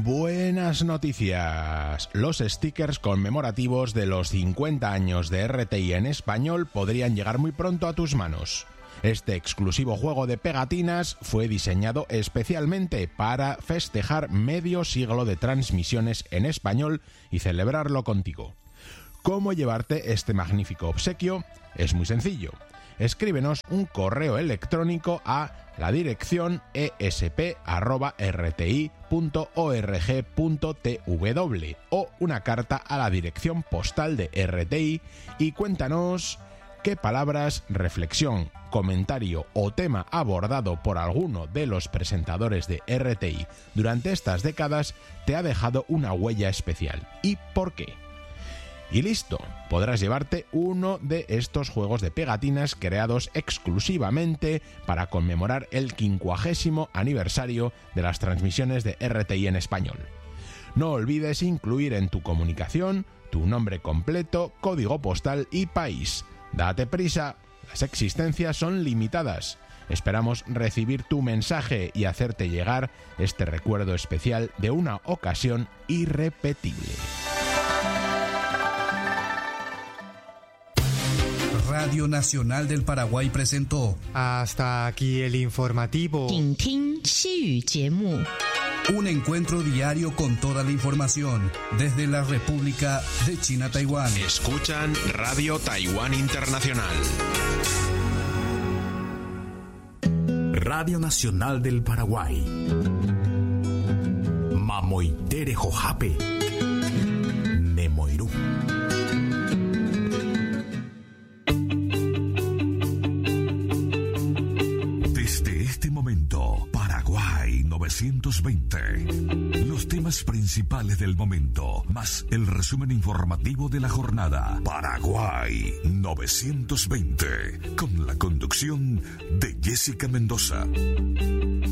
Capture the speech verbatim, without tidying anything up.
Buenas noticias. Los stickers conmemorativos de los cincuenta años de R T I en español podrían llegar muy pronto a tus manos. Este exclusivo juego de pegatinas fue diseñado especialmente para festejar medio siglo de transmisiones en español y celebrarlo contigo. ¿Cómo llevarte este magnífico obsequio? Es muy sencillo. Escríbenos un correo electrónico a la dirección e s p arroba r t i punto org punto t w o una carta a la dirección postal de R T I y cuéntanos qué palabras, reflexión, comentario o tema abordado por alguno de los presentadores de R T I durante estas décadas te ha dejado una huella especial y por qué. Y listo, podrás llevarte uno de estos juegos de pegatinas creados exclusivamente para conmemorar el quincuagésimo aniversario de las transmisiones de R T I en español. No olvides incluir en tu comunicación tu nombre completo, código postal y país. Date prisa, las existencias son limitadas. Esperamos recibir tu mensaje y hacerte llegar este recuerdo especial de una ocasión irrepetible. Radio Nacional del Paraguay presentó Hasta aquí el informativo. Un encuentro diario con toda la información desde la República de China, Taiwán. Escuchan Radio Taiwán Internacional. Radio Nacional del Paraguay. Mamoitere Jojape. Nemoirú. Paraguay novecientos veinte. Los temas principales del momento, más el resumen informativo de la jornada. Paraguay novecientos veinte, con la conducción de Jessica Mendoza.